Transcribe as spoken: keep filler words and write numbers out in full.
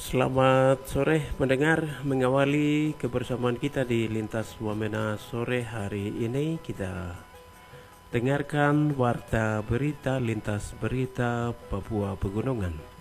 Selamat sore pendengar, mengawali kebersamaan kita di Lintas Wamena sore hari ini. Kita dengarkan warta berita Lintas Berita Papua Pegunungan.